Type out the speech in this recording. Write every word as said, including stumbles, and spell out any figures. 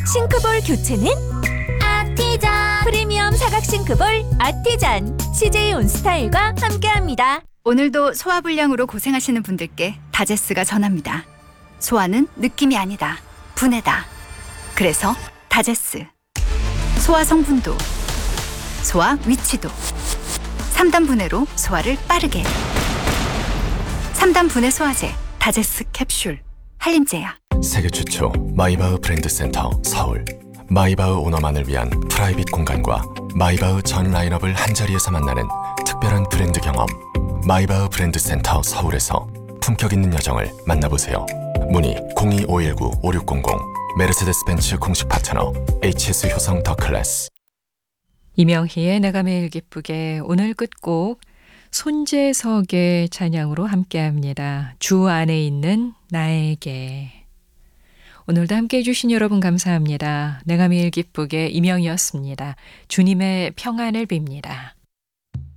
싱크볼 교체는 아티잔. 프리미엄 사각 싱크볼 아티잔. 씨제이 온스타일과 함께합니다. 오늘도 소화불량으로 고생하시는 분들께 다제스가 전합니다. 소화는 느낌이 아니다. 분해다. 그래서 다제스. 소화 성분도, 소화 위치도. 삼 단 분해로 소화를 빠르게. 삼 단 분해 소화제 다제스 캡슐. 한림제약. 세계 최초 마이바흐 브랜드 센터 서울. 마이바흐 오너만을 위한 프라이빗 공간과 마이바흐 전 라인업을 한자리에서 만나는 특별한 브랜드 경험. 마이바흐 브랜드 센터 서울에서 품격 있는 여정을 만나보세요. 문의 공이오일구 오육공공. 메르세데스 벤츠 공식 파트너 에이치에스 효성 더 클래스. 이명희의 내가 매일 기쁘게 오늘 끝곡 손재석의 찬양으로 함께합니다. 주 안에 있는 나에게. 오늘도 함께해 주신 여러분 감사합니다. 내가 매일 기쁘게 이명희였습니다. 주님의 평안을 빕니다.